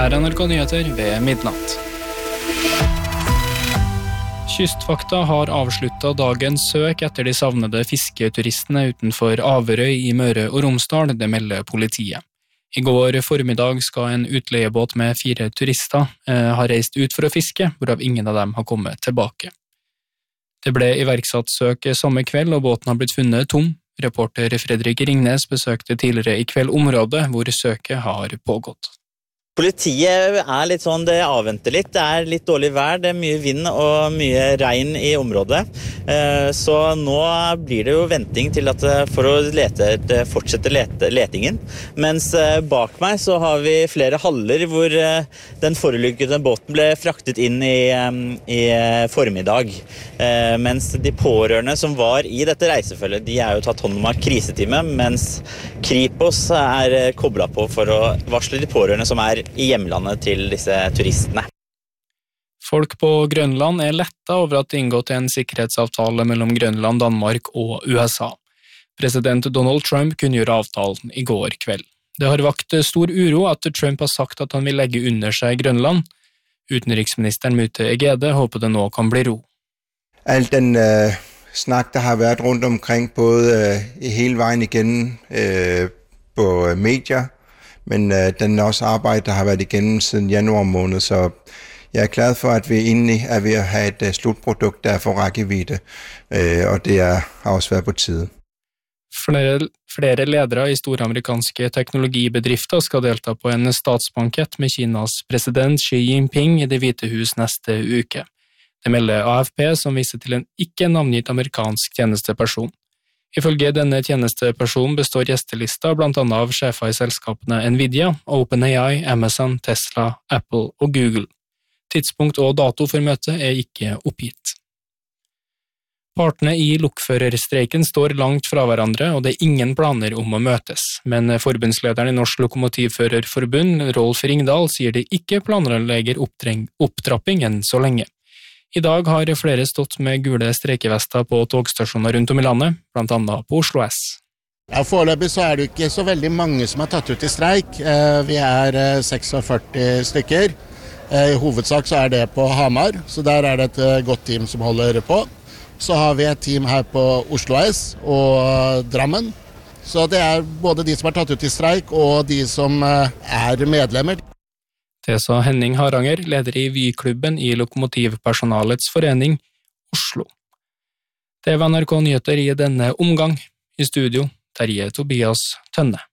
Her er NRK Nyheter ved midnatt. Kystfakta har avsluttet dagens søk etter de savnede fisketuristene utenfor Averøy i Møre og Romsdal, det melder politiet. I går formiddag skal en utleiebåt med 4 turister ha reist ut for å fiske, hvorav ingen av dem har kommet tilbake. Det ble iverksatt søk samme kveld, og båten har blitt funnet tom. Reporter Fredrik Ringnes besøkte tidligere i kveld området hvor søket har pågått. Politiet er litt sånn, det avventer litt. Det er litt dårlig vær, det er mye vind og mye regn i området. Så nå blir det jo venting til at for å fortsette letingen. Mens bak meg så har vi flere haller hvor den forulykkede båten ble fraktet inn i formiddag. Mens de pårørende som var i dette reisefølget, de er jo tatt hånd om av kriseteamet, mens Kripos er koblet på for å varsle de pårørende som er i hjemlandet til disse turistene. Folk på Grønland er letta over at det er inngått en sikkerhetsavtale mellom Grønland, Danmark og USA. President Donald Trump kunngjorde avtalen i går kveld. Det har vakt stor uro at Trump har sagt at han vil legge under seg Grønland. Utenriksministeren Mute Egede håper det nå kan bli ro. Alt den snak, der har vært rundt omkring både hele veien igjen på medier, men den også arbejde, der har været igennem siden januar måned, så jeg er glad for, at vi egentlig er ved at have et slutprodukt, der er for rækkevidde, og det har også været på tide. Flere ledere i store amerikanske teknologibedrifter skal delta på en statsbankett med Kinas president Xi Jinping i Det hvite hus neste uke. Det melder AFP, som viser til en ikke navngitt amerikansk tjenesteperson. Ifølge denne tjenestepersonen består gjestelista blant annet av sjefer i selskapene Nvidia, OpenAI, Amazon, Tesla, Apple og Google. Tidspunkt og dato for møtet er ikke oppgitt. Partene i lokførerstreiken står langt fra hverandre, og det er ingen planer om å møtes. Men forbundslederen i Norsk Lokomotivførerforbund, Rolf Ringdal, sier de ikke planlegger opptrapping enn så lenge. I dag har flere stått med gule streikevester på togstasjoner rundt om i landet, blant annet på Oslo S. Ja, foreløpig så er det ikke så veldig mange som har tatt ut i streik. Vi er 46 stykker. I hovedsak så er det på Hamar, så der er det et godt team som holder på. Så har vi et team her på Oslo S og Drammen. Så det er både de som har tatt ut i streik og de som er medlemmer. Det sa Henning Haranger, leder i Vy-klubben i Lokomotivpersonalets forening Oslo. Det var NRK Nyheter i denne omgang. I studio, Terje Tobias Tønne.